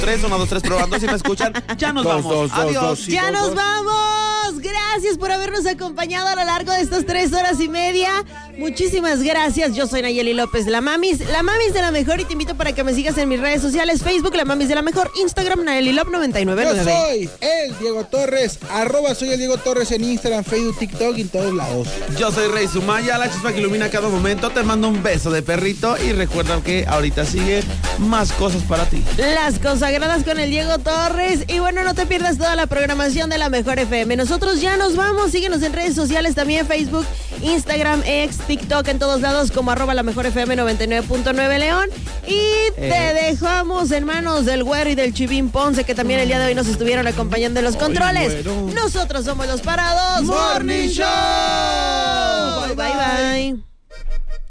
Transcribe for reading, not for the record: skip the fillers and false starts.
3, 1, 2, 3, probando. Si me escuchan, ya nos vamos. Adiós. Ya nos vamos. Gracias por habernos acompañado a lo largo de estas 3 horas y media. Muchísimas gracias. Yo soy Nayeli López, la Mamis de la Mejor, y te invito para que me sigas en mis redes sociales: Facebook, la Mamis de la Mejor, Instagram, Nayeli Lop 999. Yo soy el Diego Torres, @soy el Diego Torres en Instagram, Facebook, TikTok y en todos lados. Yo soy Rey Sumaya, la chispa que ilumina cada momento. Te mando un beso de perrito y recuerda que ahorita sigue más cosas para ti. Las consagradas con el Diego Torres. Y bueno, no te pierdas toda la programación de la Mejor FM. Nosotros ya nos vamos. Síguenos en redes sociales también: Facebook, Instagram, X, TikTok, en todos lados como @la Mejor FM 99.9 León. Y te dejamos en manos del Güero y del Chivín Ponce, que también el día de hoy nos estuvieron acompañando en los controles. Nosotros somos los Parados Morning Show. Bye, bye, bye.